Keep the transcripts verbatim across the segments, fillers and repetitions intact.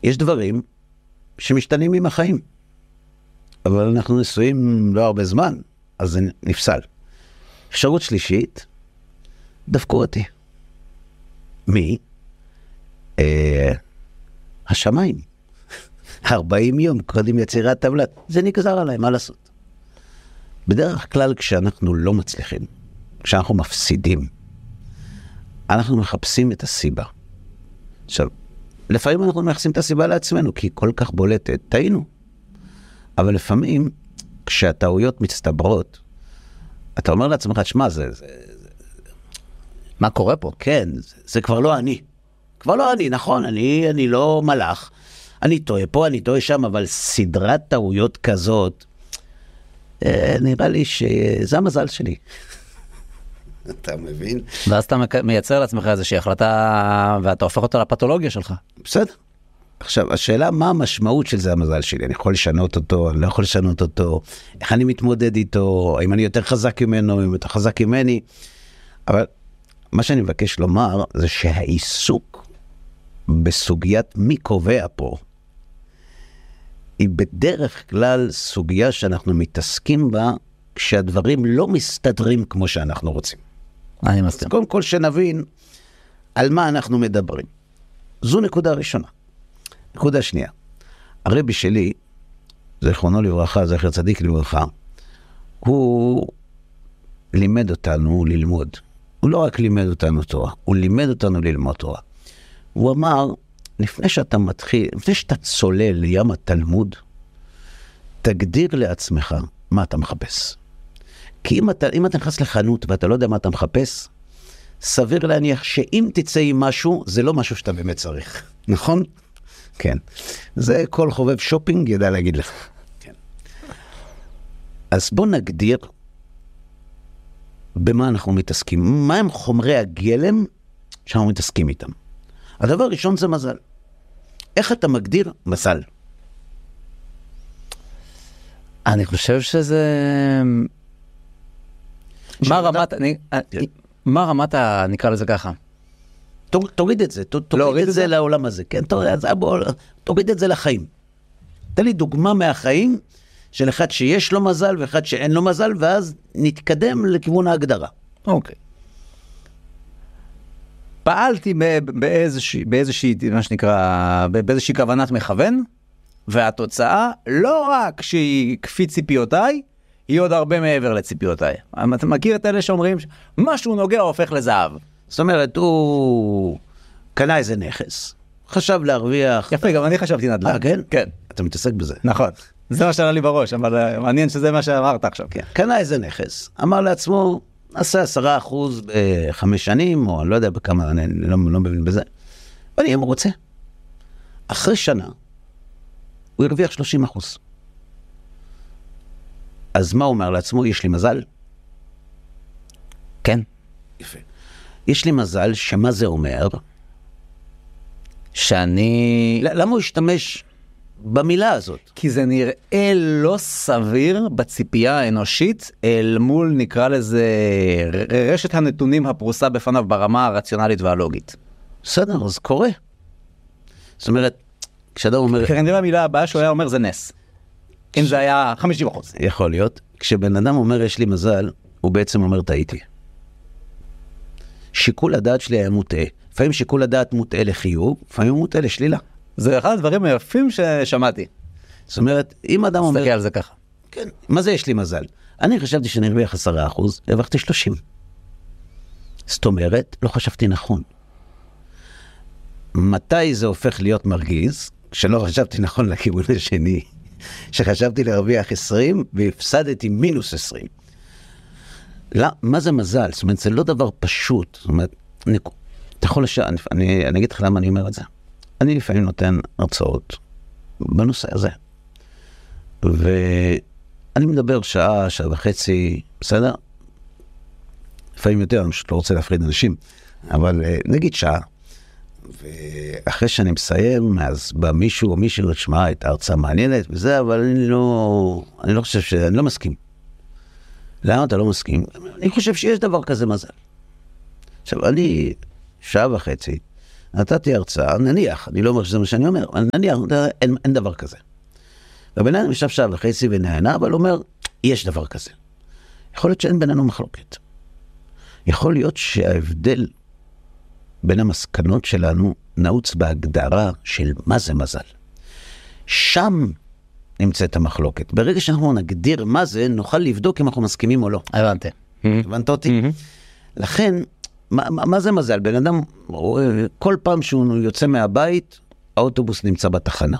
יש דברים שמשתנים עם החיים. אבל אנחנו נשואים לא הרבה זמן, אז זה נפסל. אפשרות שלישית, דפקו אותי. מי? אה, השמיים. ארבעים יום קודם יצירת טבלת. זה נגזר עליי, מה לעשות? בדרך כלל כשאנחנו לא מצליחים, כשאנחנו מפסידים, אנחנו מחפשים את הסיבה. עכשיו, לפעמים אנחנו מחפשים את הסיבה לעצמנו, כי היא כל כך בולטת, טעינו. אבל לפעמים, כשהטעויות מצטברות, אתה אומר לעצמך, שמה, זה, זה, זה... מה קורה פה? כן, זה, זה כבר לא אני. כבר לא אני, נכון, אני, אני לא מלאך. אני טועה פה, אני טועה שם, אבל סדרת טעויות כזאת, אה, נראה לי שזה המזל שלי. אתה מבין? ואז אתה מייצר לעצמך איזושהי החלטה, ואתה הופך אותה לפתולוגיה שלך. בסדר. עכשיו, השאלה מה המשמעות של זה המזל שלי? אני יכול לשנות אותו, אני לא יכול לשנות אותו, איך אני מתמודד איתו, האם אני יותר חזק ממנו, אם יותר חזק ממני. אבל מה שאני מבקש לומר, זה שהעיסוק בסוגיית מי קובע פה, היא בדרך כלל סוגיה שאנחנו מתעסקים בה, כשהדברים לא מסתדרים כמו שאנחנו רוצים. אני מסכים. אז קודם כל שנבין על מה אנחנו מדברים. זו נקודה ראשונה. נקודה שנייה. הרבי שלי, זכרונו לברכה, זכר צדיק לברכה, הוא לימד אותנו ללמוד. הוא לא רק לימד אותנו תורה, הוא לימד אותנו ללמוד תורה. הוא אמר, לפני שאתה מתחיל, לפני שאתה צולל לים התלמוד, תגדיר לעצמך מה אתה מחפש. כי אם אתה, אם אתה נכנס לחנות ואתה לא יודע מה אתה מחפש, סביר להניח שאם תצא עם משהו, זה לא משהו שאתה באמת צריך. נכון? כן. זה כל חובב שופינג ידע להגיד לך. כן. אז בוא נגדיר במה אנחנו מתעסקים. מה הם חומרי הגלם שאנחנו מתעסקים איתם? הדבר הראשון זה מזל. איך אתה מגדיר מזל? אני חושב שזה... מה רמת... מה רמת, נקרא לזה ככה? תוריד את זה, תוריד את זה לעולם הזה. כן, תוריד את זה לחיים. תן לי דוגמה מהחיים של אחד שיש לו מזל ואחד שאין לו מזל, ואז נתקדם לכיוון ההגדרה. אוקיי. פעלתי באיזושהי, באיזושהי, מה שנקרא, באיזושהי כוונת מכוון, והתוצאה לא רק שהיא כפי ציפיותיי, היא עוד הרבה מעבר לציפיותיי. אתה מכיר את אלה שאומרים, משהו נוגע הופך לזהב. זאת אומרת, הוא קנה איזה נכס, חשב להרוויח... יפה, גם אני חשבתי נדל"ן. אה, כן? כן. אתה מתעסק בזה. נכון. זה מה שעלה לי בראש, אבל מעניין שזה מה שאמרת עכשיו. כן. קנה איזה נכס, אמר לעצמו, עשה עשרה אחוז בחמש שנים, או אני לא יודע בכמה, אני לא, לא מבין בזה. ואני אם הוא רוצה. אחרי שנה, הוא הרוויח שלושים אחוז. אז מה הוא אומר לעצמו? יש לי מזל? כן. יפה. יש לי מזל, שמה זה אומר? שאני... למה הוא השתמש במילה הזאת? כי זה נראה לא סביר בציפייה האנושית, אל מול נקרא לזה רשת הנתונים הפרוסה בפניו ברמה הרציונלית והלוגית. בסדר, אז קורה. זאת אומרת, כשאדם אומר... כנראה המילה הבאה שהוא היה אומר זה נס. אם זה היה חמישים אחוז. יכול להיות. כשבן אדם אומר יש לי מזל, הוא בעצם אומר טעיתי. שיקול הדעת שלי היה מוטעה. לפעמים שיקול הדעת מוטעה לחיוב, לפעמים מוטעה לשלילה. זה אחד הדברים היפים ששמעתי. זאת אומרת, אם אדם אומר... תסתכל על זה ככה. כן, מה זה יש לי מזל? אני חשבתי שאני הרוויח עשרה אחוז, הרווחתי שלושים. זאת אומרת, לא חשבתי נכון. מתי זה הופך להיות מרגיז? כשלא חשבתי נכון לכיוון השני. שחשבתי להרוויח עשרים והפסדתי מינוס עשרים. לא, מה זה מזל? זאת אומרת, זה לא דבר פשוט. זאת אומרת, אני, אתה יכול לשאול, אני, אני, אני אגיד לך למה אני אומר את זה. אני לפעמים נותן הרצאות בנושא הזה. ואני מדבר שעה, שעה וחצי, בסדר? לפעמים יותר, אני פשוט לא רוצה להפריד אנשים, אבל נגיד שעה. ואחרי שאני מסיים, אז בא מישהו או מישהו לשמע את ההרצאה מעניינת וזה, אבל אני לא, אני לא חושב ש... אני לא מסכים. למה אתה לא מסכים? אני חושב שיש דבר כזה מזל. עכשיו, אני שעה וחצי נתתי הרצאה, נניח, אני לא אומר שזה מה שאני אומר, אבל נניח, אין, אין דבר כזה. והבן אדם ישב שעה וחצי ונהנה, אבל אומר, יש דבר כזה. יכול להיות שאין בינינו מחלוקת. יכול להיות שההבדל בין המסקנות שלנו נעוץ בהגדרה של מה זה מזל. שם נמצאת המחלוקת. ברגע שאנחנו נגדיר מה זה, נוכל לבדוק אם אנחנו מסכימים או לא. הבנתי. הבנת אותי? לכן, מה, מה זה מזל? בן אדם, כל פעם שהוא יוצא מהבית, האוטובוס נמצא בתחנה.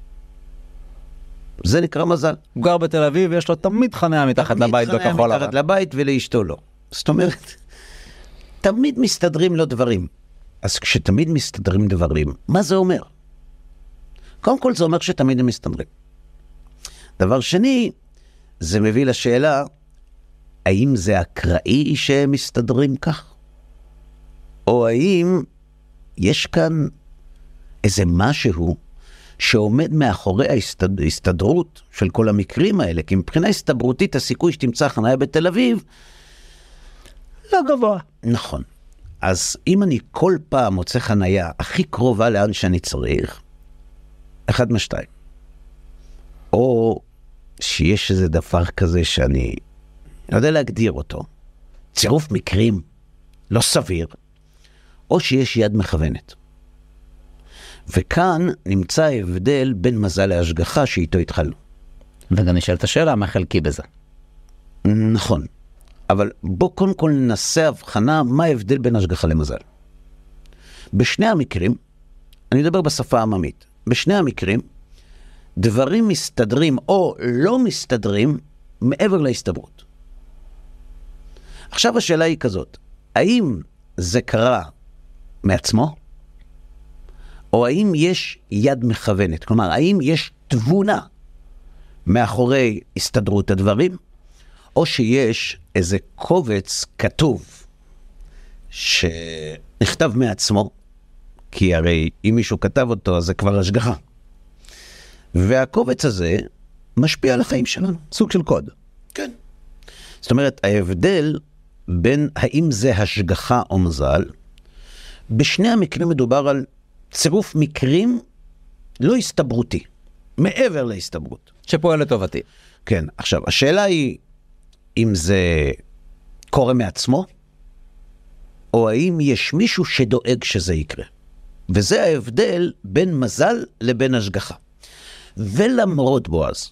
זה נקרא מזל. הוא גר בתל אביב, יש לו תמיד חניה מתחת לבית בכחול לבן. תמיד חניה מתחת לבית ולאשתו לא. זאת אומרת, תמיד מסתדרים לו דברים. אז כשתמיד מסתדרים דברים, מה זה אומר? קודם כל זה אומר שתמיד הם מסתדרים. דבר שני, זה מביא לשאלה, האם זה אקראי שהם מסתדרים כך? או האם יש כאן איזה משהו שעומד מאחורי ההסתד... ההסתדרות של כל המקרים האלה? כי מבחינה הסתברותית הסיכוי שתמצא חניה בתל אביב לא גבוה. נכון. אז אם אני כל פעם מוצא חניה הכי קרובה לאן שאני צריך, אחד משתיים. או שיש איזה דבר כזה שאני לא יודע להגדיר אותו, צירוף מקרים לא סביר, או שיש יד מכוונת. וכאן נמצא ההבדל בין מזל להשגחה שאיתו התחלנו. וגם נשאלת השאלה, מה חלקי בזה? נכון. אבל בוא קודם כל ננסה הבחנה מה ההבדל בין השגחה למזל. בשני המקרים, אני מדבר בשפה העממית, בשני המקרים, דברים מסתדרים או לא מסתדרים מעבר להסתברות. עכשיו השאלה היא כזאת, האם זה קרה מעצמו? או האם יש יד מכוונת? כלומר, האם יש תבונה מאחורי הסתדרות הדברים? או שיש איזה קובץ כתוב שנכתב מעצמו, כי הרי אם מישהו כתב אותו, אז זה כבר השגחה. והקובץ הזה משפיע על החיים שלנו. סוג של קוד. כן. זאת אומרת, ההבדל בין האם זה השגחה או מזל, בשני המקרים מדובר על צירוף מקרים לא הסתברותי, מעבר להסתברות. שפועל לטובתי. כן, עכשיו, השאלה היא, אם זה קורה מעצמו, או האם יש מישהו שדואג שזה יקרה. וזה ההבדל בין מזל לבין השגחה. ולמרות בועז,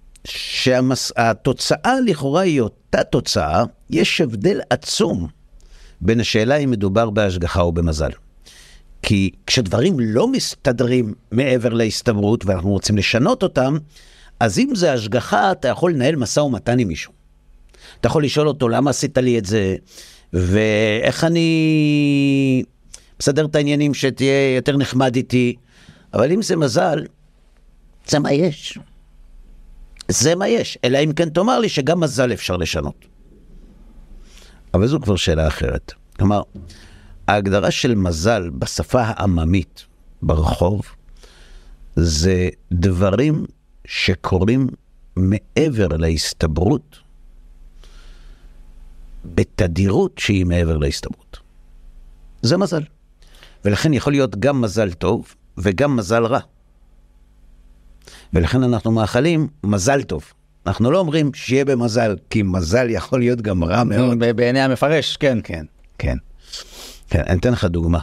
שהתוצאה לכאורה היא אותה תוצאה, יש הבדל עצום בין השאלה אם מדובר בהשגחה או במזל. כי כשדברים לא מסתדרים מעבר להסתברות, ואנחנו רוצים לשנות אותם, אז אם זה השגחה, אתה יכול לנהל משא ומתן עם מישהו. אתה יכול לשאול אותו, למה עשית לי את זה? ואיך אני מסדר את העניינים שתהיה יותר נחמד איתי? אבל אם זה מזל, זה מה יש. זה מה יש. אלא אם כן תאמר לי שגם מזל אפשר לשנות. אבל זו כבר שאלה אחרת. כלומר, ההגדרה של מזל בשפה העממית ברחוב, זה דברים שקורים מעבר להסתברות, בתדירות שהיא מעבר להסתברות. זה מזל. ולכן יכול להיות גם מזל טוב וגם מזל רע. ולכן אנחנו מאחלים מזל טוב. אנחנו לא אומרים שיהיה במזל, כי מזל יכול להיות גם רע מאוד. בעיני המפרש, כן. כן, כן. כן, אני אתן לך דוגמה.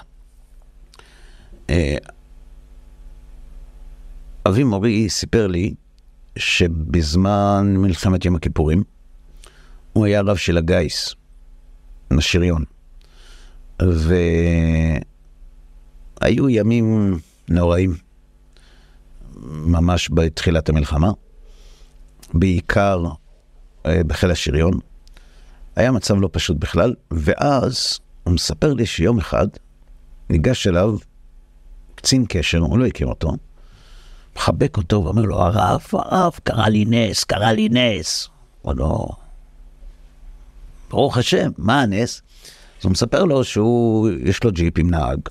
אבי מורי סיפר לי שבזמן מלחמת יום הכיפורים, הוא היה רב של הגייס, השריון. והיו ימים נוראים, ממש בתחילת המלחמה, בעיקר בחיל השריון. היה מצב לא פשוט בכלל, ואז הוא מספר לי שיום אחד ניגש אליו קצין קשר, הוא לא הכיר אותו, מחבק אותו ואומר לו, הרב, הרב, קרה לי נס, קרה לי נס. הוא לא... ברוך השם, מה הנס? אז הוא מספר לו שהוא, יש לו ג'יפ עם נהג,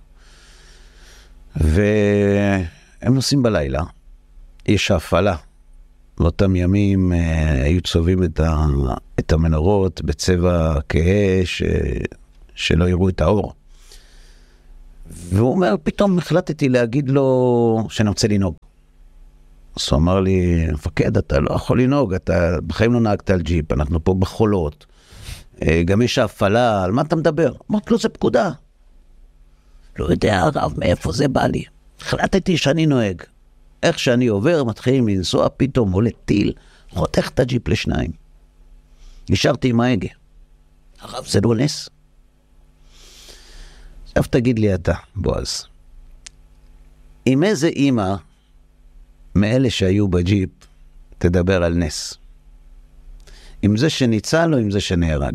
והם נוסעים בלילה, יש ההפעלה. באותם ימים אה, היו צובעים את, ה, את המנורות בצבע כהה, ש, שלא יראו את האור. והוא אומר, פתאום החלטתי להגיד לו שאני רוצה לנהוג. אז הוא אמר לי, מפקד, אתה לא יכול לנהוג, אתה בחיים לא נהגת על ג'יפ, אנחנו פה בחולות, גם יש ההפעלה, על מה אתה מדבר? אמרתי לו, זה פקודה. לא יודע, הרב, מאיפה זה בא לי? החלטתי שאני נוהג. איך שאני עובר, מתחילים לנסוע, פתאום עולה טיל, חותך את הג'יפ לשניים. נשארתי עם ההגה. הרב, זה לא נס. עכשיו תגיד לי אתה, בועז, עם איזה אימא מאלה שהיו בג'יפ תדבר על נס? עם זה שניצל או עם זה שנהרג?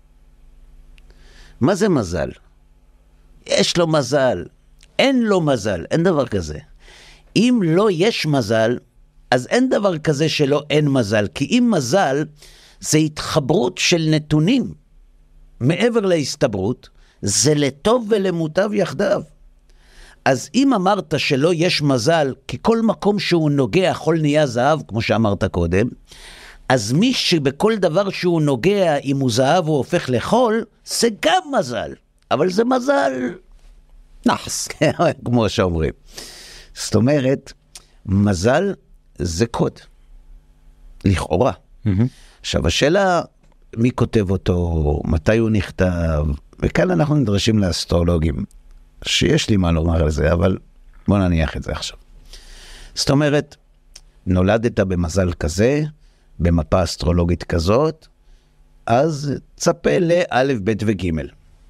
מה זה מזל? יש לו מזל, אין לו מזל, אין דבר כזה. אם לא יש מזל, אז אין דבר כזה שלא אין מזל, כי אם מזל זה התחברות של נתונים מעבר להסתברות, זה לטוב ולמוטב יחדיו. אז אם אמרת שלא יש מזל, כי כל מקום שהוא נוגע חול נהיה זהב, כמו שאמרת קודם, אז מי שבכל דבר שהוא נוגע, אם הוא זהב הוא הופך לחול, זה גם מזל. אבל זה מזל נחס, כמו שאומרים. זאת אומרת, מזל זה קוד. לכאורה. Mm-hmm. עכשיו, השאלה, מי כותב אותו, מתי הוא נכתב, וכאן אנחנו נדרשים לאסטרולוגים, שיש לי מה לומר על זה, אבל בוא נניח את זה עכשיו. זאת אומרת, נולדת במזל כזה, במפה אסטרולוגית כזאת, אז צפה לאלף, בית וגימל.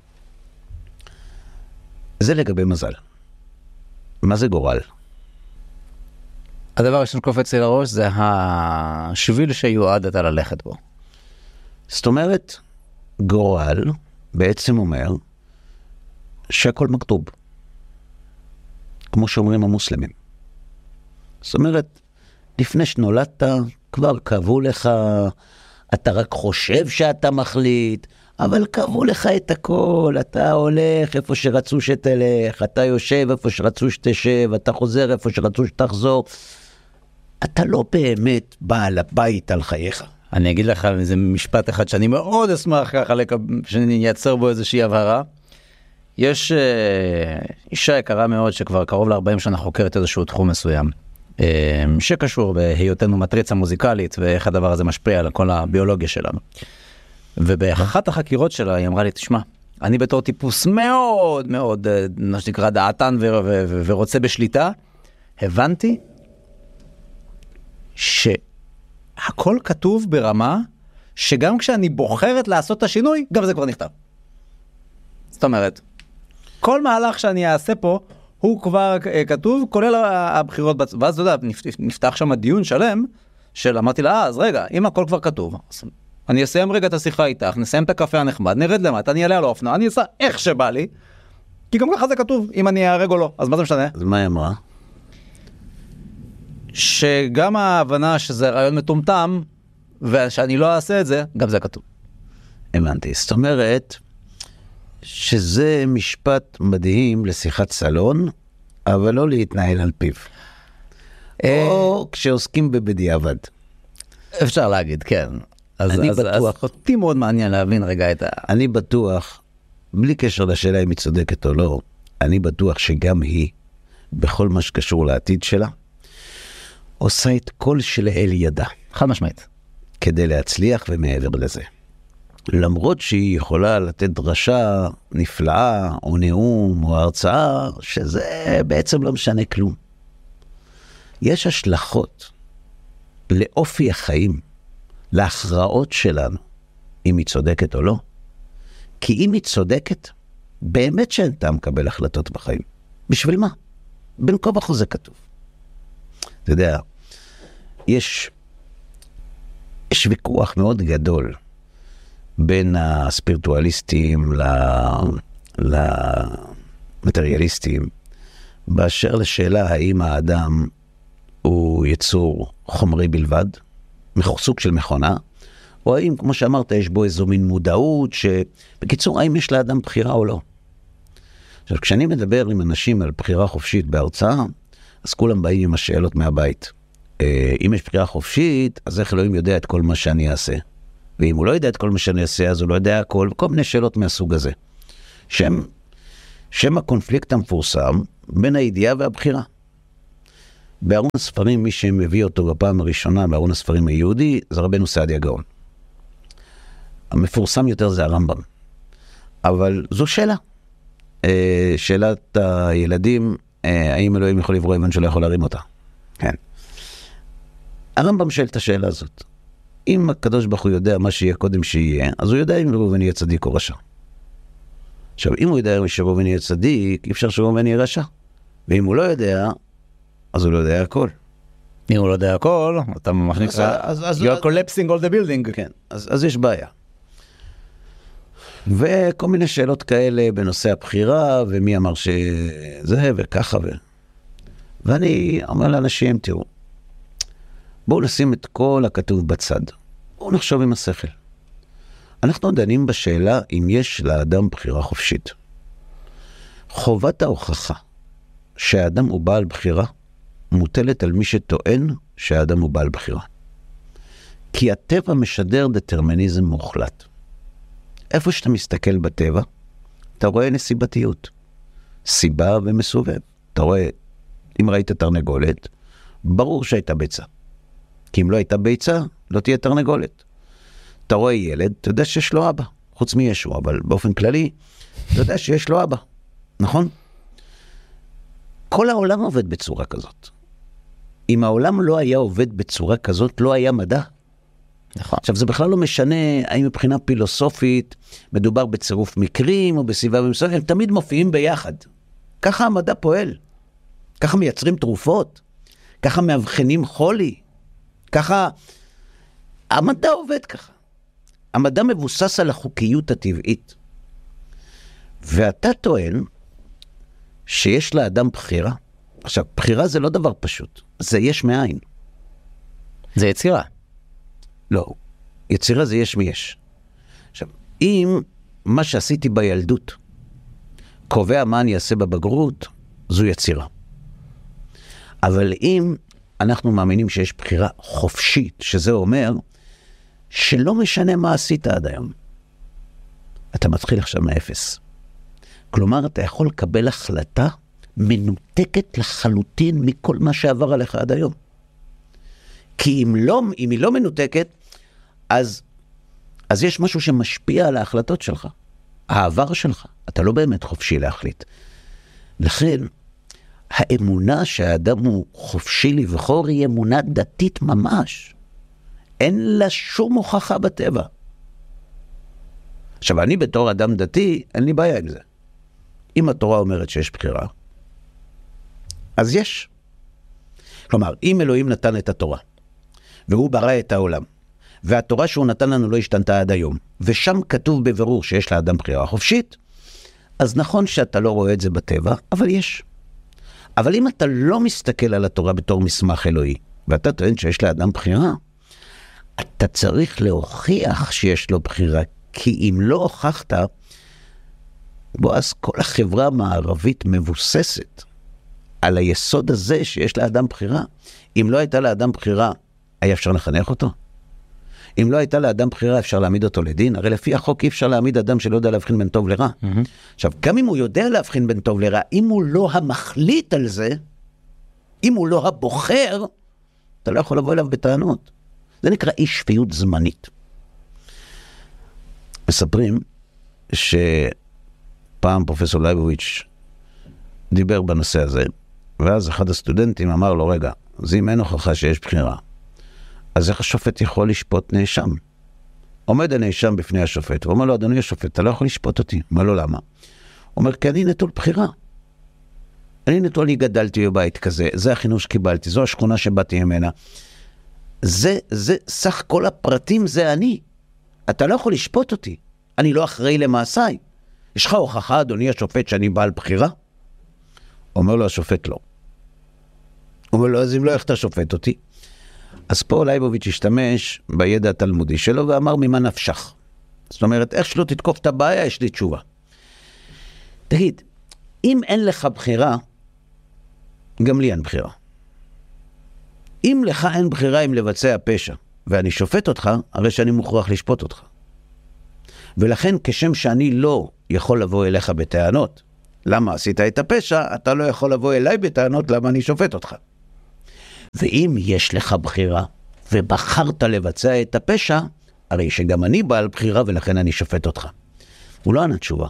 זה לגבי מזל. מה זה גורל? הדבר הראשון קופץ לי לראש זה השביל שיועדת ללכת בו. זאת אומרת, גורל בעצם אומר שהכל מכתוב. כמו שאומרים המוסלמים. זאת אומרת, לפני שנולדת, כבר קבעו לך, אתה רק חושב שאתה מחליט, אבל קבעו לך את הכל, אתה הולך איפה שרצו שתלך, אתה יושב איפה שרצו שתשב, אתה חוזר איפה שרצו שתחזור. אתה לא באמת בעל הבית על חייך. אני אגיד לך איזה משפט אחד שאני מאוד אשמח ככה שאני ייצר בו איזושהי הבהרה. יש אה, אישה יקרה מאוד שכבר קרוב ל-ארבעים שנה חוקרת איזשהו תחום מסוים, אה, שקשור בהיותנו מטריצה מוזיקלית ואיך הדבר הזה משפיע על כל הביולוגיה שלנו. ובאחת החקירות שלה היא אמרה לי, תשמע, אני בתור טיפוס מאוד מאוד, מה שנקרא דעתן ו- ו- ו- ורוצה בשליטה, הבנתי שהכל כתוב ברמה שגם כשאני בוחרת לעשות את השינוי, גם זה כבר נכתב. זאת אומרת, כל מהלך שאני אעשה פה, הוא כבר כתוב, כולל הבחירות, ואז אתה יודע, נפתח שם דיון שלם, של אמרתי לה, אז רגע, אם הכל כבר כתוב, אני אסיים רגע את השיחה איתך, נסיים את הקפה הנחמד, נרד למטה, אני אעלה על האופנוע, אני אעשה איך שבא לי, כי גם ככה זה כתוב, אם אני אהרג או לא, אז מה זה משנה? אז מה היא אמרה? שגם ההבנה שזה רעיון מטומטם, ושאני לא אעשה את זה, גם זה כתוב. הבנתי, זאת אומרת, שזה משפט מדהים לשיחת סלון, אבל לא להתנהל על פיו. או כשעוסקים בבדיעבד. אפשר להגיד, כן. אז, אני אז, בטוח. אז אותי מאוד מעניין להבין רגע את ה... אני בטוח, בלי קשר לשאלה אם היא צודקת או לא, אני בטוח שגם היא, בכל מה שקשור לעתיד שלה, עושה את כל שלאל ידה. חד משמעית. כדי להצליח ומעבר לזה. למרות שהיא יכולה לתת דרשה נפלאה, או נאום, או הרצאה, שזה בעצם לא משנה כלום. יש השלכות לאופי החיים, להכרעות שלנו, אם היא צודקת או לא. כי אם היא צודקת, באמת שאין טעם לקבל החלטות בחיים. בשביל מה? בין כה וכה זה כתוב. אתה יודע, יש, יש ויכוח מאוד גדול בין הספירטואליסטים למטריאליסטים, באשר לשאלה האם האדם הוא יצור חומרי בלבד, סוג של מכונה, או האם, כמו שאמרת, יש בו איזו מין מודעות, שבקיצור, האם יש לאדם בחירה או לא. עכשיו, כשאני מדבר עם אנשים על בחירה חופשית בהרצאה, אז כולם באים עם השאלות מהבית. אם יש בחירה חופשית, אז איך אלוהים יודע את כל מה שאני אעשה? ואם הוא לא יודע את כל מה שאני אעשה, אז הוא לא יודע הכל, וכל מיני שאלות מהסוג הזה. שהן שם הקונפליקט המפורסם בין הידיעה והבחירה. בארון הספרים, מי שמביא אותו בפעם הראשונה, בארון הספרים היהודי, זה רבנו סעדיה גאון. המפורסם יותר זה הרמב"ם. אבל זו שאלה. שאלת הילדים, האם אלוהים יכול לברוא אבן שלא יכול להרים אותה? כן. הרמב"ם שואל את השאלה הזאת. אם הקדוש ברוך הוא יודע מה שיהיה קודם שיהיה, אז הוא יודע אם ראובן יהיה צדיק או רשע. עכשיו, אם הוא יודע שראובן יהיה צדיק, אי אפשר שראובן יהיה רשע. ואם הוא לא יודע, אז הוא לא יודע הכל. אם הוא לא יודע הכל, אתה ממש נקרא, you're collapsing all the building. כן, אז, אז יש בעיה. וכל מיני שאלות כאלה בנושא הבחירה, ומי אמר שזה וככה ו... ואני אומר לאנשים, תראו, בואו נשים את כל הכתוב בצד. בואו נחשוב עם השכל. אנחנו דנים בשאלה אם יש לאדם בחירה חופשית. חובת ההוכחה שהאדם הוא בעל בחירה, מוטלת על מי שטוען שהאדם הוא בעל בחירה. כי הטבע משדר דטרמיניזם מוחלט. איפה שאתה מסתכל בטבע, אתה רואה נסיבתיות. סיבה ומסובב. אתה רואה, אם ראית תרנגולת, ברור שהייתה ביצה. כי אם לא הייתה ביצה, לא תהיה תרנגולת. אתה רואה ילד, אתה יודע שיש לו אבא. חוץ מישהו, אבל באופן כללי, אתה יודע שיש לו אבא. נכון? כל העולם עובד בצורה כזאת. אם העולם לא היה עובד בצורה כזאת, לא היה מדע. נכון. עכשיו, זה בכלל לא משנה האם מבחינה פילוסופית מדובר בצירוף מקרים או בסביבה ומסוים, הם תמיד מופיעים ביחד. ככה המדע פועל. ככה מייצרים תרופות. ככה מאבחנים חולי. ככה... המדע עובד ככה. המדע מבוסס על החוקיות הטבעית. ואתה טוען שיש לאדם בחירה. עכשיו, בחירה זה לא דבר פשוט. זה יש מאין. זה יצירה. לא. יצירה זה יש מיש. עכשיו, אם מה שעשיתי בילדות קובע מה אני אעשה בבגרות, זו יצירה. אבל אם אנחנו מאמינים שיש בחירה חופשית, שזה אומר שלא משנה מה עשית עד היום, אתה מתחיל עכשיו מאפס. כלומר, אתה יכול לקבל החלטה מנותקת לחלוטין מכל מה שעבר עליך עד היום. כי אם, לא, אם היא לא מנותקת, אז, אז יש משהו שמשפיע על ההחלטות שלך. העבר שלך. אתה לא באמת חופשי להחליט. לכן, האמונה שהאדם הוא חופשי לבחור היא אמונה דתית ממש. אין לה שום הוכחה בטבע. עכשיו, אני בתור אדם דתי, אין לי בעיה עם זה. אם התורה אומרת שיש בחירה, אז יש. כלומר, אם אלוהים נתן את התורה, והוא ברא את העולם, והתורה שהוא נתן לנו לא השתנתה עד היום, ושם כתוב בבירור שיש לאדם בחירה חופשית, אז נכון שאתה לא רואה את זה בטבע, אבל יש. אבל אם אתה לא מסתכל על התורה בתור מסמך אלוהי, ואתה טוען שיש לאדם בחירה, אתה צריך להוכיח שיש לו בחירה, כי אם לא הוכחת, בוא, אז כל החברה המערבית מבוססת על היסוד הזה שיש לאדם בחירה. אם לא הייתה לאדם בחירה, היה אפשר לחנך אותו? אם לא הייתה לאדם בחירה, אפשר להעמיד אותו לדין? הרי לפי החוק אי אפשר להעמיד אדם שלא יודע להבחין בין טוב לרע. Mm-hmm. עכשיו, גם אם הוא יודע להבחין בין טוב לרע, אם הוא לא המחליט על זה, אם הוא לא הבוחר, אתה לא יכול לבוא אליו בטענות. זה נקרא אי שפיות זמנית. מספרים שפעם פרופסור לייבוביץ' דיבר בנושא הזה, ואז אחד הסטודנטים אמר לו, רגע, אז אם אין הוכחה שיש בחירה, אז איך השופט יכול לשפוט נאשם? עומד הנאשם בפני השופט, הוא אומר לו, אדוני השופט, אתה לא יכול לשפוט אותי. אומר לו, למה? הוא אומר, כי אני נטול בחירה. אני נטול, אני גדלתי בבית כזה, זה החינוך שקיבלתי, זו השכונה שבאתי ממנה. זה, זה, סך כל הפרטים זה אני. אתה לא יכול לשפוט אותי. אני לא אחראי למעשיי. יש לך הוכחה, אדוני השופט, שאני בעל בחירה? אומר לו השופט, לא. הוא אומר לו, אז אם לא, איך אתה שופט אותי? אז פה לייבוביץ' השתמש בידע התלמודי שלו ואמר ממה נפשך. זאת אומרת, איך שלא תתקוף את הבעיה, יש לי תשובה. תגיד, אם אין לך בחירה, גם לי אין בחירה. אם לך אין בחירה אם לבצע פשע, ואני שופט אותך, הרי שאני מוכרח לשפוט אותך. ולכן, כשם שאני לא יכול לבוא אליך בטענות, למה עשית את הפשע, אתה לא יכול לבוא אליי בטענות למה אני שופט אותך. ואם יש לך בחירה, ובחרת לבצע את הפשע, הרי שגם אני בעל בחירה ולכן אני שופט אותך. הוא לא ענה תשובה.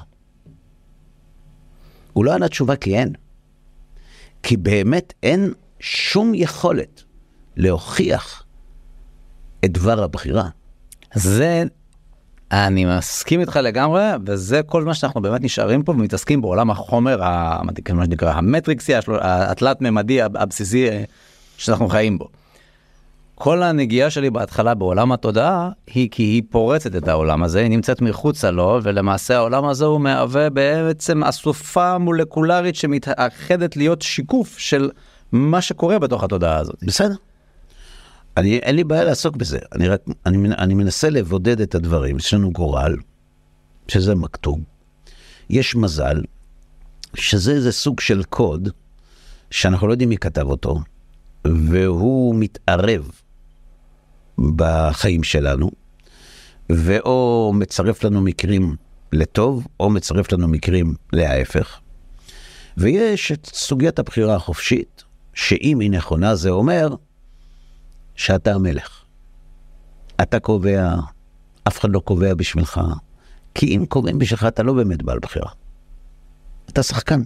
הוא לא ענה תשובה כי אין. כי באמת אין שום יכולת להוכיח את דבר הבחירה. זה, אני מסכים איתך לגמרי, וזה כל מה שאנחנו באמת נשארים פה ומתעסקים בעולם החומר, מה שנקרא, המטריקסי, התלת-ממדי הבסיסי שאנחנו חיים בו. כל הנגיעה שלי בהתחלה בעולם התודעה היא כי היא פורצת את העולם הזה, היא נמצאת מחוצה לו, ולמעשה העולם הזה הוא מהווה בעצם אסופה מולקולרית שמתאחדת להיות שיקוף של מה שקורה בתוך התודעה הזאת. בסדר. אני, אין לי בעיה לעסוק בזה. אני רק, אני, אני מנסה לבודד את הדברים. יש לנו גורל, שזה מכתוב. יש מזל, שזה איזה סוג של קוד, שאנחנו לא יודעים מי כתב אותו, והוא מתערב בחיים שלנו, ואו מצרף לנו מקרים לטוב, או מצרף לנו מקרים להפך. ויש את סוגיית הבחירה החופשית, שאם היא נכונה זה אומר שאתה המלך. אתה קובע, אף אחד לא קובע בשבילך, כי אם קובעים בשבילך אתה לא באמת בעל בחירה. אתה שחקן.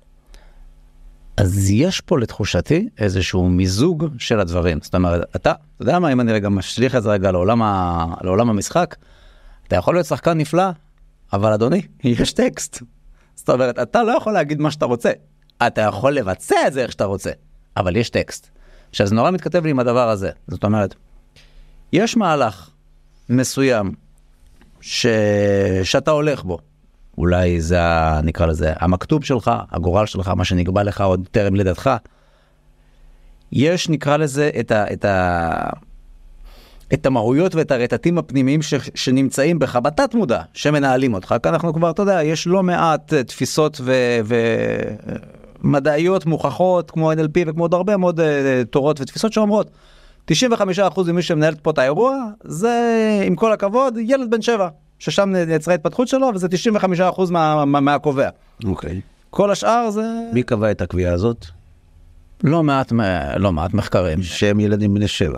אז יש פה לתחושתי איזשהו מיזוג של הדברים. זאת אומרת, אתה, אתה יודע מה, אם אני רגע משליך את זה רגע לעולם, ה, לעולם המשחק, אתה יכול להיות שחקן נפלא, אבל אדוני, יש טקסט. זאת אומרת, אתה לא יכול להגיד מה שאתה רוצה. אתה יכול לבצע את זה איך שאתה רוצה, אבל יש טקסט. שזה נורא מתכתב לי עם הדבר הזה. זאת אומרת, יש מהלך מסוים ש... שאתה הולך בו. אולי זה, נקרא לזה, המכתוב שלך, הגורל שלך, מה שנקבע לך עוד טרם לידתך. יש, נקרא לזה, את, ה, את, ה, את המהויות ואת הרטטים הפנימיים ש, שנמצאים בך בתת מודע, שמנהלים אותך. כי אנחנו כבר, אתה יודע, יש לא מעט תפיסות ו, ומדעיות מוכחות, כמו אן אל פי וכמו עוד הרבה מאוד תורות ותפיסות שאומרות, תשעים וחמישה אחוז ממי שמנהלת פה את האירוע, זה, עם כל הכבוד, ילד בן שבע. ששם נעצרה ההתפתחות שלו, וזה תשעים וחמישה אחוז מה, מה, מהקובע. אוקיי. כל השאר זה... מי קבע את הקביעה הזאת? לא מעט, לא מעט מחקרים. שהם ילדים בני שבע.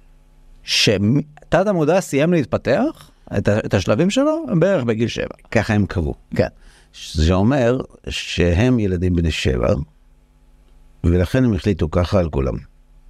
שתת המודע סיים להתפתח, את, את השלבים שלו, בערך בגיל שבע. ככה הם קבעו. כן. זה אומר שהם ילדים בני שבע, ולכן הם החליטו ככה על כולם.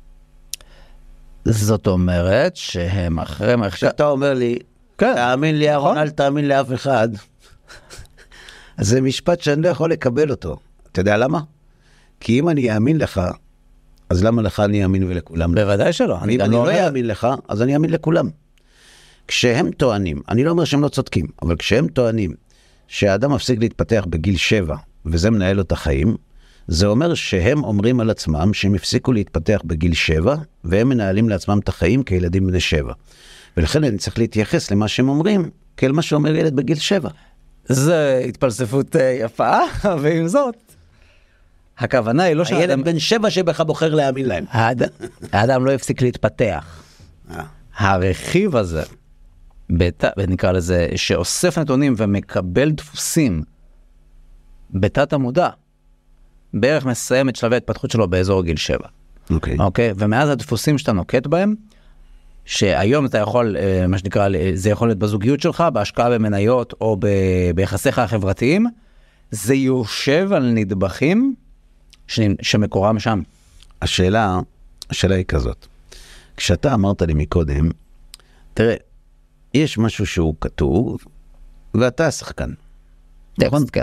זאת אומרת שהם אחרי... כשאתה אומר לי, כן. תאמין לי אהרון, אל תאמין לאף אחד. אז זה משפט שאני לא יכול לקבל אותו. אתה יודע למה? כי אם אני אאמין לך, אז למה לך אני אאמין ולכולם? בוודאי שלא. ואם אני לא אאמין לך, אז אני אאמין לכולם. כשהם טוענים, אני לא אומר שהם לא צודקים, אבל כשהם טוענים שהאדם מפסיק להתפתח בגיל שבע, וזה מנהל לו את החיים, זה אומר שהם אומרים על עצמם שהם הפסיקו להתפתח בגיל שבע, והם מנהלים לעצמם את החיים כילדים בני שבע. ולכן אני צריך להתייחס למה שהם אומרים, כאל מה שאומר ילד בגיל שבע. זה התפלספות יפה, ועם זאת, הכוונה היא לא שהאדם... הילד בן שבע שבך בוחר להאמין להם. האדם, האדם לא הפסיק להתפתח. הרכיב הזה, בת... נקרא לזה, שאוסף נתונים ומקבל דפוסים בתת המודע, בערך מסיים את שלבי ההתפתחות שלו באזור גיל שבע. אוקיי. אוקיי? ומאז הדפוסים שאתה נוקט בהם, שהיום אתה יכול, מה שנקרא, זה יכול להיות בזוגיות שלך, בהשקעה במניות או ב... ביחסיך החברתיים, זה יושב על נדבכים ש... שמקורם שם. השאלה, השאלה היא כזאת. כשאתה אמרת לי מקודם, תראה, יש משהו שהוא כתוב, ואתה השחקן. נכון? כן.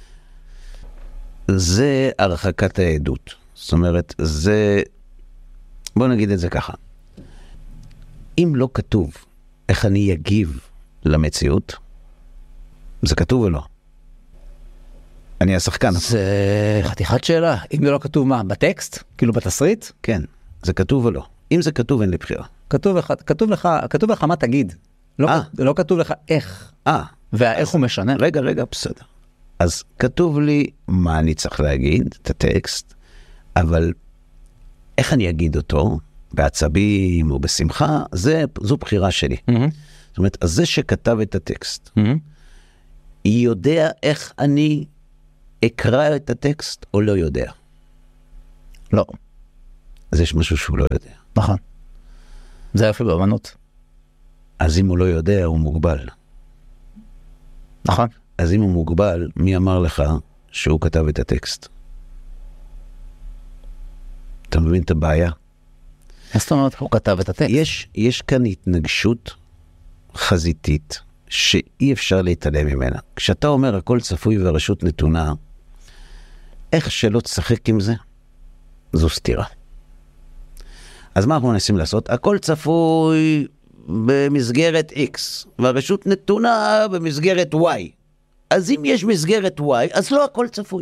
זה הרחקת העדות. זאת אומרת, זה... בוא נגיד את זה ככה. אם לא כתוב איך אני אגיב למציאות, זה כתוב או לא? אני השחקן. זה חתיכת שאלה. אם זה לא כתוב מה? בטקסט? כאילו בתסריט? כן. זה כתוב או לא? אם זה כתוב, אין לי בחירה. כתוב לך, כתוב לך, כתוב לך מה תגיד. לא, לא כתוב לך איך. אה. והאיך הוא משנה. רגע, רגע, בסדר. אז כתוב לי מה אני צריך להגיד, את הטקסט, אבל איך אני אגיד אותו, בעצבים או בשמחה, זה, זו בחירה שלי. Mm-hmm. זאת אומרת, אז זה שכתב את הטקסט, mm-hmm. היא יודע איך אני אקרא את הטקסט או לא יודע? לא. אז יש משהו שהוא לא יודע. נכון. זה יפה באמנות. אז אם הוא לא יודע, הוא מוגבל. נכון. אז אם הוא מוגבל, מי אמר לך שהוא כתב את הטקסט? אתה מבין את הבעיה? אז זאת אומרת, הוא כתב את הטקסט. יש, יש כאן התנגשות חזיתית שאי אפשר להתעלם ממנה. כשאתה אומר הכל צפוי והרשות נתונה, איך שלא תשחק עם זה, זו סתירה. אז מה אנחנו מנסים לעשות? הכל צפוי במסגרת X, והרשות נתונה במסגרת Y. אז אם יש מסגרת Y, אז לא הכל צפוי.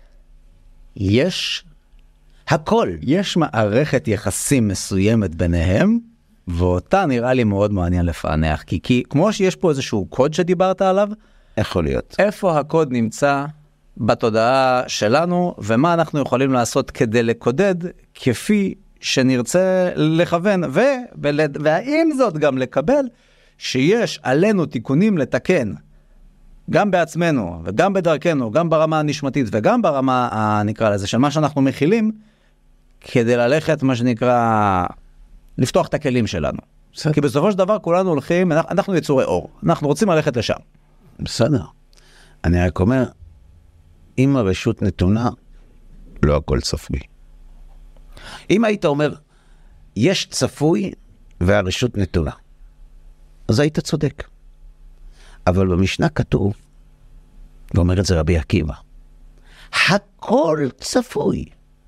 יש, הכל. יש מערכת יחסים מסוימת ביניהם, ואותה נראה לי מאוד מעניין לפענח, כי, כי כמו שיש פה איזשהו קוד שדיברת עליו, יכול להיות. איפה הקוד נמצא בתודעה שלנו, ומה אנחנו יכולים לעשות כדי לקודד כפי שנרצה לכוון, ו, ולד, והאם זאת גם לקבל שיש עלינו תיקונים לתקן, גם בעצמנו, וגם בדרכנו, גם ברמה הנשמתית, וגם ברמה, נקרא לזה, של מה שאנחנו מכילים, כדי ללכת, מה שנקרא, לפתוח את הכלים שלנו. בסדר. כי בסופו של דבר כולנו הולכים, אנחנו, אנחנו יצורי אור, אנחנו רוצים ללכת לשם. בסדר. אני רק אומר, אם הרשות נתונה, לא הכל צפוי. אם היית אומר, יש צפוי והרשות נתונה, אז היית צודק. אבל במשנה כתוב, ואומר את זה רבי עקיבא, הכל צפוי.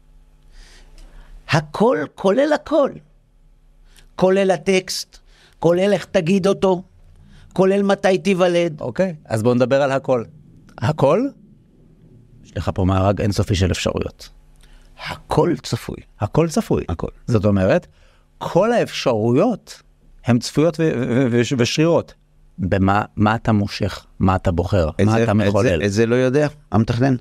הכל כולל הכל. כולל הטקסט, כולל איך תגיד אותו, כולל מתי תיוולד. אוקיי, אז בואו נדבר על הכל. הכל? יש לך פה מארג אינסופי של אפשרויות. הכל צפוי. הכל צפוי. הכל. זאת אומרת, כל האפשרויות הן צפויות ו- ו- ו- ושרירות. במה מה אתה מושך, מה אתה בוחר, מה זה, אתה מחולל. את זה, את זה לא יודע, המתכנן.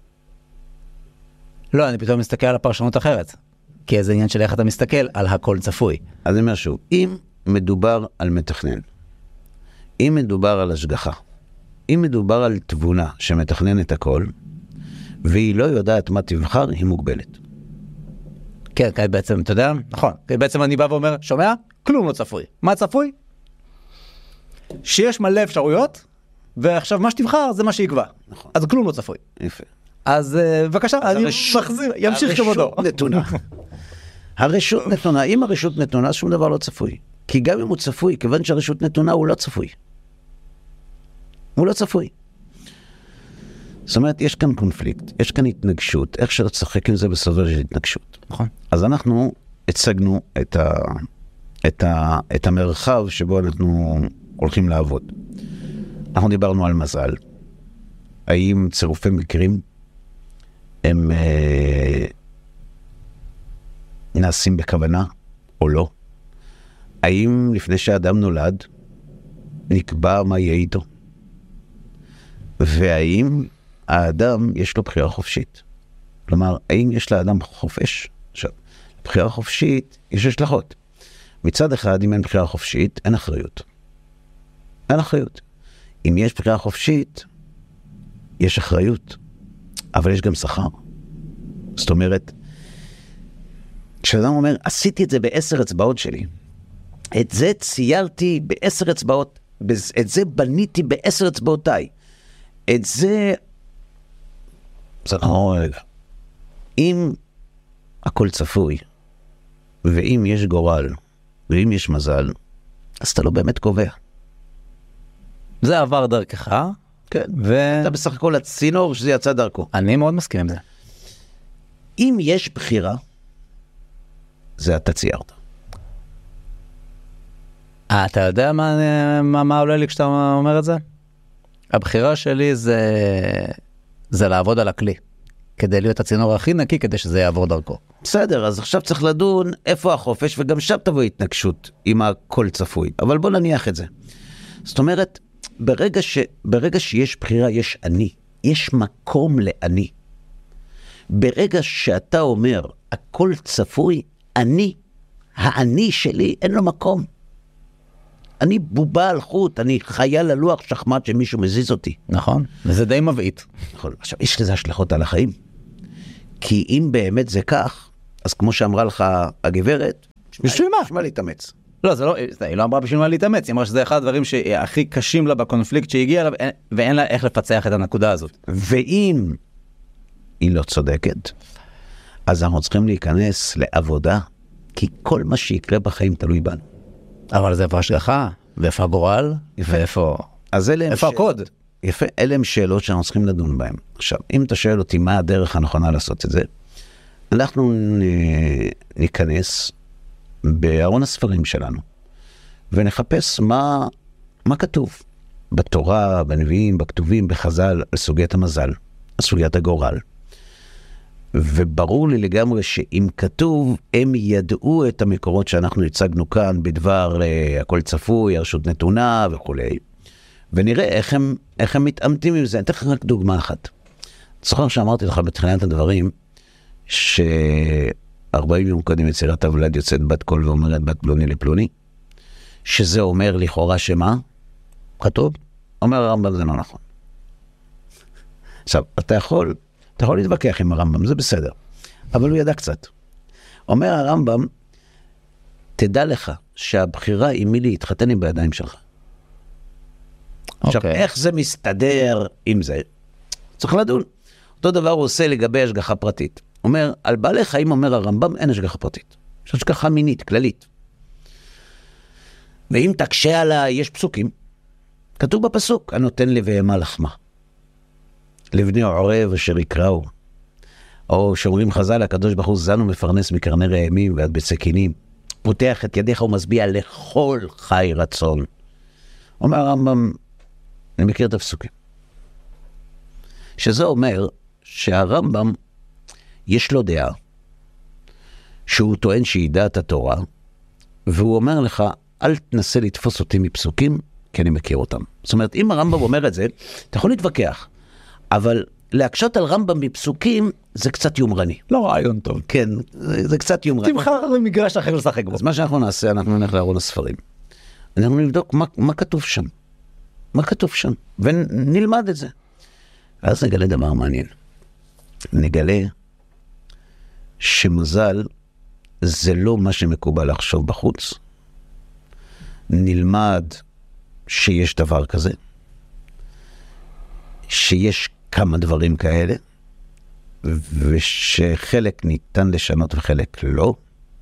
לא, אני פתאום מסתכל על הפרשנות אחרת. כי זה עניין של איך אתה מסתכל על הכל צפוי. אז אני אומר שוב, אם מדובר על מתכנן, אם מדובר על השגחה, אם מדובר על תבונה שמתכנן את הכל, והיא לא יודעת מה תבחר, היא מוגבלת. כן, כי בעצם, אתה יודע, נכון. כי בעצם אני בא ואומר, שומע? כלום לא צפוי. מה צפוי? שיש מלא אפשרויות, ועכשיו מה שתבחר זה מה שיקבע. נכון. אז כלום לא צפוי. יפה. אז בבקשה, אני מחזיר, ימשיך כבודו. הרשות נתונה. הרשות נתונה, אם הרשות נתונה, שום דבר לא צפוי. כי גם אם הוא צפוי, כיוון שהרשות נתונה, הוא לא צפוי. הוא לא צפוי. זאת אומרת, יש כאן קונפליקט, יש כאן התנגשות, איך שלא תשחק עם זה בסובר של התנגשות. נכון. אז אנחנו הצגנו את, ה, את, ה, את המרחב שבו אנחנו הולכים לעבוד. אנחנו דיברנו על מזל. האם צירופי מקרים הם אה, נעשים בכוונה או לא? האם לפני שהאדם נולד נקבע מה יהיה איתו? והאם האדם יש לו בחירה חופשית? כלומר, האם יש לאדם חופש? עכשיו, בחירה חופשית יש השלכות. מצד אחד, אם אין בחירה חופשית, אין אחריות. אין אחריות. אם יש בחירה חופשית, יש אחריות, אבל יש גם שכר. זאת אומרת, כשאדם אומר, עשיתי את זה בעשר אצבעות שלי, את זה ציירתי בעשר אצבעות, את זה בניתי בעשר אצבעותיי, את זה... זה לא רגע. אם הכל צפוי, ואם יש גורל, ואם יש מזל, אז אתה לא באמת קובע. זה עבר דרכך. כן. ו... אתה בסך הכל הצינור שזה יצא דרכו. אני מאוד מסכים עם זה. אם יש בחירה, זה אתה ציירת. אתה יודע מה, מה, מה עולה לי כשאתה אומר את זה? הבחירה שלי זה, זה לעבוד על הכלי. כדי להיות הצינור הכי נקי, כדי שזה יעבור דרכו. בסדר, אז עכשיו צריך לדון איפה החופש, וגם שם תבוא התנגשות עם הכל צפוי. אבל בוא נניח את זה. זאת אומרת, ברגע, ש, ברגע שיש בחירה, יש אני. יש מקום לאני. ברגע שאתה אומר, הכל צפוי, אני, האני שלי, אין לו מקום. אני בובה על חוט, אני חייל על לוח שחמט שמישהו מזיז אותי. נכון, וזה די מבעית. נכון, עכשיו, יש לזה השלכות על החיים. כי אם באמת זה כך, אז כמו שאמרה לך הגברת, בשביל מה? בשביל מה להתאמץ? לא, זה לא, היא לא אמרה בשביל מה להתאמץ, היא אמרה שזה אחד הדברים שהכי קשים לה בקונפליקט שהגיע אליו, ואין לה איך לפצח את הנקודה הזאת. ואם היא לא צודקת, אז אנחנו צריכים להיכנס לעבודה, כי כל מה שיקרה בחיים תלוי בנו. אבל זה איפה השגחה, ואיפה הגורל, ואיפה... אז אלה איפה הקוד? יפה, אלה הם שאלות שאנחנו צריכים לדון בהן. עכשיו, אם אתה שואל אותי מה הדרך הנכונה לעשות את זה, אנחנו ניכנס בארון הספרים שלנו, ונחפש מה, מה כתוב בתורה, בנביאים, בכתובים, בחז"ל, על סוגיית המזל, על סוגיית הגורל. וברור לי לגמרי שאם כתוב, הם ידעו את המקורות שאנחנו הצגנו כאן, בדבר uh, הכל צפוי, הרשות נתונה וכו'. ונראה איך הם, איך הם מתאמתים עם זה. אני אתן לך רק דוגמה אחת. זוכר שאמרתי לך בתחילת הדברים, ש-ארבעים יום קודם יצירת הוולד יוצאת בת קול ואומרת בת פלוני לפלוני, שזה אומר לכאורה שמה? כתוב? אומר הרמב"ם זה לא נכון. עכשיו, אתה יכול, אתה יכול להתווכח עם הרמב"ם, זה בסדר, אבל הוא ידע קצת. אומר הרמב"ם, תדע לך שהבחירה עם מי להתחתן היא בידיים שלך. עכשיו, אוקיי. איך זה מסתדר עם זה? צריך לדון. אותו דבר הוא עושה לגבי השגחה פרטית. אומר, על בעלי חיים אומר הרמב"ם, אין השגחה פרטית. יש השגחה מינית, כללית. ואם תקשה עלה, יש פסוקים. כתוב בפסוק, הנותן לבהמה לחמה. לבני עורב אשר יקראו. או שאומרים חז"ל, הקדוש ברוך הוא זנו מפרנס מקרני רעמים ועד בסכינים. פותח את ידיך ומשביע לכל חי רצון. אומר הרמב"ם, אני מכיר את הפסוקים. שזה אומר שהרמב"ם יש לו דעה, שהוא טוען שהיא דעת התורה, והוא אומר לך, אל תנסה לתפוס אותי מפסוקים, כי אני מכיר אותם. זאת אומרת, אם הרמב"ם אומר את זה, אתה יכול להתווכח, אבל להקשות על רמב"ם מפסוקים, זה קצת יומרני. לא רעיון טוב. כן, זה, זה קצת יומרני. תמחר למגרש אחר לשחק בו. אז מה שאנחנו נעשה, אנחנו נלך לארון הספרים. אנחנו נבדוק מה, מה כתוב שם. מה כתוב שם, ונלמד את זה. ואז נגלה דבר מעניין. נגלה שמזל זה לא מה שמקובל לחשוב בחוץ. נלמד שיש דבר כזה, שיש כמה דברים כאלה, ושחלק ניתן לשנות וחלק לא,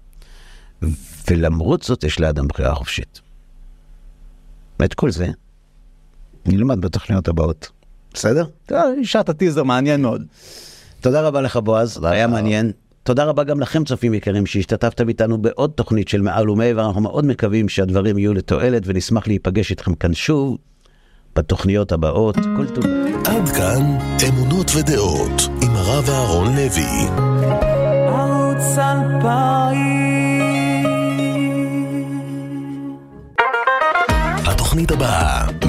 ולמרות זאת יש לאדם בחירה חופשית. ואת כל זה נלמד בתוכניות הבאות. בסדר? אישת הטיזר מעניין מאוד. תודה רבה לך בועז, היה מעניין. תודה רבה גם לכם צופים יקרים שהשתתפתם איתנו בעוד תוכנית של מעל ומעבר. אנחנו מאוד מקווים שהדברים יהיו לתועלת ונשמח להיפגש איתכם כאן שוב בתוכניות הבאות. כל טוב. עד כאן אמונות ודעות עם הרב אהרון לוי. ערוץ אלפיים. התוכנית הבאה